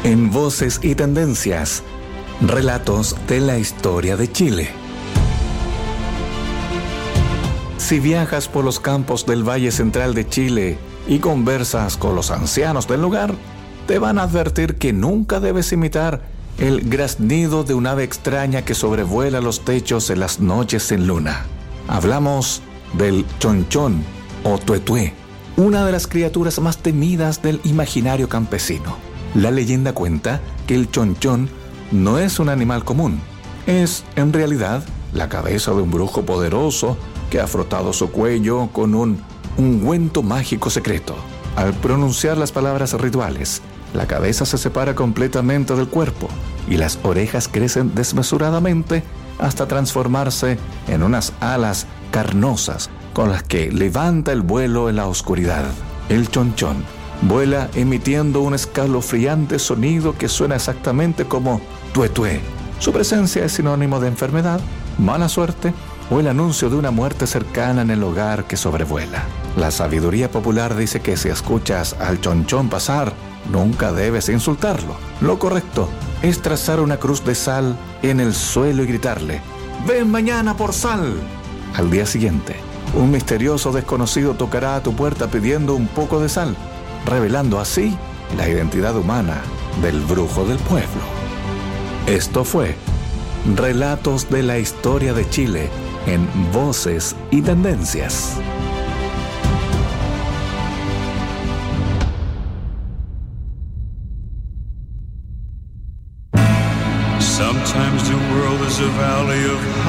En Voces y Tendencias, relatos de la historia de Chile. Si viajas por los campos del Valle Central de Chile y conversas con los ancianos del lugar, te van a advertir que nunca debes imitar el graznido de un ave extraña que sobrevuela los techos en las noches sin luna. Hablamos del chonchón o tuetué, una de las criaturas más temidas del imaginario campesino. La leyenda cuenta que el chonchón no es un animal común. Es, en realidad, la cabeza de un brujo poderoso que ha frotado su cuello con un ungüento mágico secreto. Al pronunciar las palabras rituales, la cabeza se separa completamente del cuerpo y las orejas crecen desmesuradamente hasta transformarse en unas alas carnosas con las que levanta el vuelo en la oscuridad. El chonchón vuela emitiendo un escalofriante sonido que suena exactamente como tuetué. Su presencia es sinónimo de enfermedad, mala suerte o el anuncio de una muerte cercana en el hogar que sobrevuela. La sabiduría popular dice que si escuchas al chonchón pasar, nunca debes insultarlo. Lo correcto es trazar una cruz de sal en el suelo y gritarle: «¡Ven mañana por sal!». Al día siguiente, un misterioso desconocido tocará a tu puerta pidiendo un poco de sal, revelando así la identidad humana del brujo del pueblo. Esto fue Relatos de la Historia de Chile en Voces y Tendencias. Sometimes the world is a valley of